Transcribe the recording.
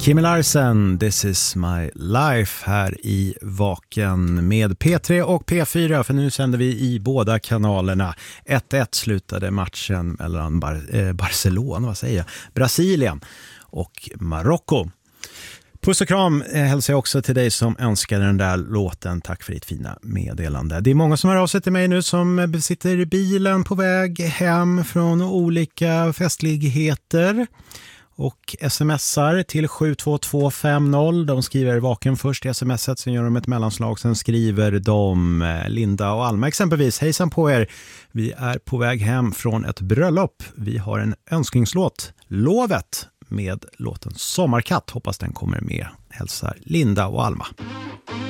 Kim Larsen, This is my life här i Vaken med P3 och P4, för nu sänder vi i båda kanalerna. 1-1 slutade matchen mellan Brasilien och Marocko. Puss och kram hälsar jag också till dig som önskade den där låten. Tack för ditt fina meddelande. Det är många som har av sig till mig nu som sitter i bilen på väg hem från olika festligheter och smsar till 72250. De skriver Vaken först i smset, sen gör de ett mellanslag, sen skriver de Linda och Alma exempelvis. Hejsan på er, vi är på väg hem från ett bröllop. Vi har en önskningslåt, Lovet, med låten Sommarkatt. Hoppas den kommer med. Hälsar Linda och Alma.